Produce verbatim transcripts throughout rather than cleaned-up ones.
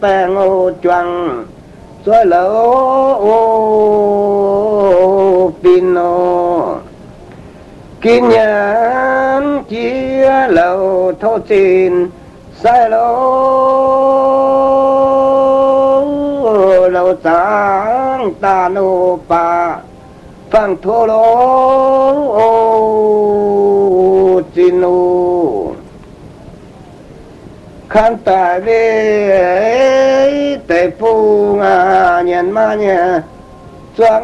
bèn ô choàng xoay lỡ ô pin ô kinh nhãn chia lầu thô xin sai lỗ lầu sáng ta nô pa phang thô lỗ ô xin ô khăn tài về tề phu ngà nhận ma nhà choang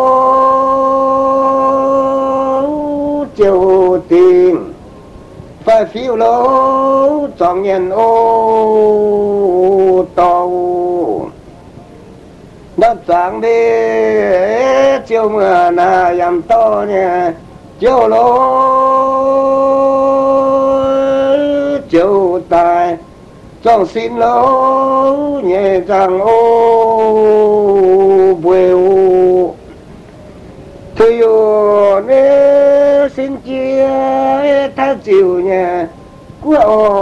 ô chiều tình phải phiêu lỗ chọn nhận ô tàu đắp sáng đi chiều mưa nà yam to nhà chiều lỗ chiều tài trong xin lỗ nhẹ rằng ô bùi thôi yo nè xin chia tha chiều nhà của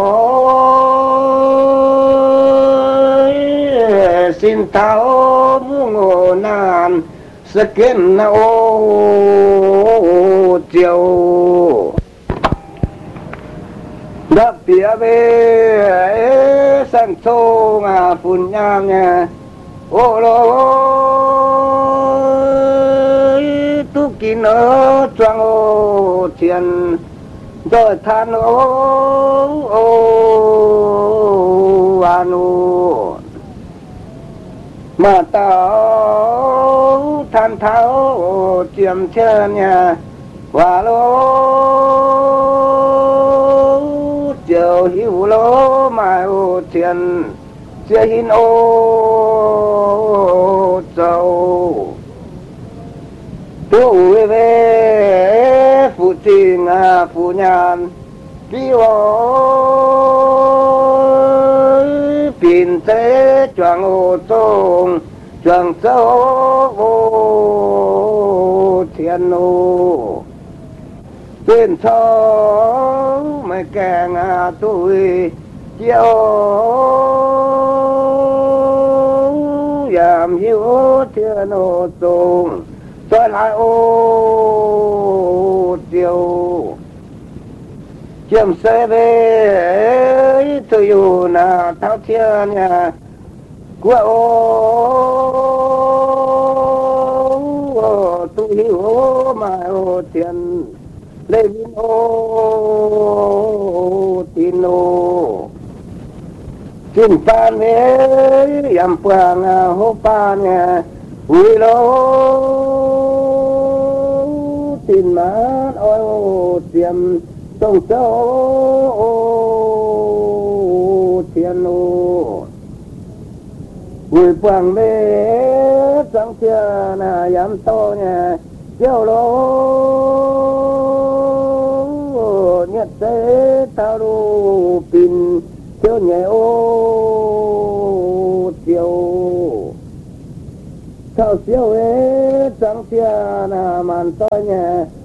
ôi xin tháo mu ngô nan sẽ kiến na ô chiều đáp bia về sang sô ngà phun nhang nhà ô lô tu kín ở choang ô thiền rồi than ô ô anu mà tao than tháo chiêm chân nhà và lô chiều hiu lô mai ô thiền chia hin ô châu tu về phụ tình à phụ nhàn đi ô pin thế choàng ô tông choàng sâu ô thiền ô tên số mày càng à tôi chiều giảm hiu thiên ô tông xoay lại ô chiều chiêm xe về tôi yêu là thao thiên nhà của ô tôi hiu mà ô thiên lê vinh ô tin ô tin pan về yam quang hô pan nhà ui lô tin mát ôi ô tiêm sông sâu ô thiên ô ui quang về trắng thiên yam to nhà chiều lô nhất thế tao đu pin chiều nhẹ ô chiều sao chiều ấy trắng thiên màn to nhà